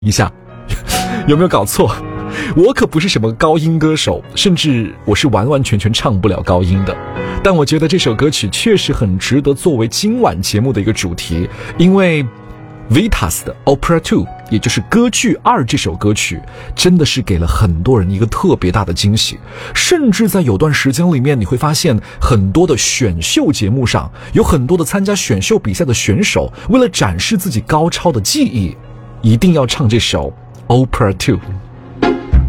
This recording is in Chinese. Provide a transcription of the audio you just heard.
一下，有没有搞错？我可不是什么高音歌手，甚至我是完完全全唱不了高音的。但我觉得这首歌曲确实很值得作为今晚节目的一个主题，因为 Vitas 的 Opera 2， 也就是歌剧2这首歌曲，真的是给了很多人一个特别大的惊喜。甚至在有段时间里面，你会发现很多的选秀节目上，有很多的参加选秀比赛的选手，为了展示自己高超的技艺，一定要唱这首 Opera 2。